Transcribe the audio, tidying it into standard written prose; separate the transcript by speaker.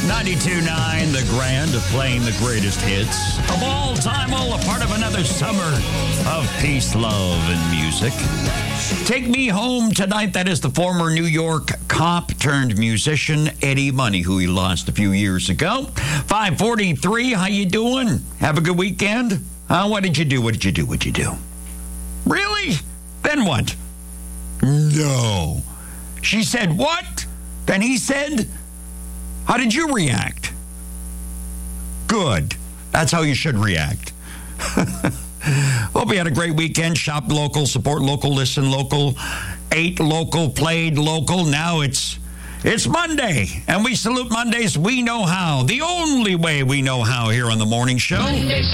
Speaker 1: 92.9, the grand of playing the greatest hits of all time, all a part of another summer of peace, love, and music. Take Me Home tonight. That is the former New York cop turned musician Eddie Money, who he lost a few years ago. 5:43, how you doing? Have a good weekend? What did you do? What did you do? What did you do? Really? Then what? No. She said what? Then he said... How did you react? Good. That's how you should react. Hope you had a great weekend. Shop local, support local, listen local, ate local, played local. Now it's Monday, and we salute Mondays. We know how. The only way we know how here on the morning show.
Speaker 2: Monday